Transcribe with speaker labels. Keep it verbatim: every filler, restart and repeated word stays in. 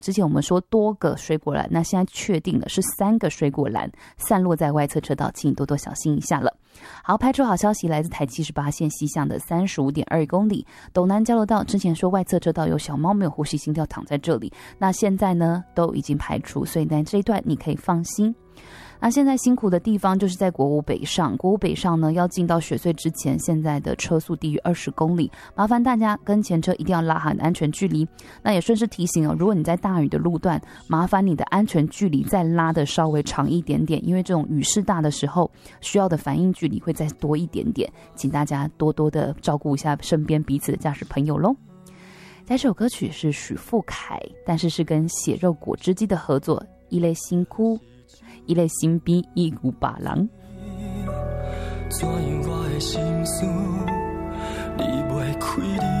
Speaker 1: 之前我们说多个水果篮，那现在确定的是三个水果篮散落在外侧车道，请你多多小心一下了。好，派出好消息，来自台七十八线西向的 三十五点二公里斗南交流道，之前说外侧车道有小猫没有呼吸心跳躺在这里，那现在呢都已经排除，所以在这一段你可以放心。那现在辛苦的地方就是在国五北上，国五北上呢要进到雪隧之前，现在的车速低于二十公里，麻烦大家跟前车一定要拉好安全距离。那也顺势提醒哦，如果你在大雨的路段，麻烦你的安全距离再拉的稍微长一点点，因为这种雨势大的时候，需要的反应距离会再多一点点，请大家多多的照顾一下身边彼此的驾驶朋友咯。这首歌曲是许富凯，但是是跟血肉果汁机的合作，一类辛苦一个身边已有别人，
Speaker 2: 怎样我的心思离不开你？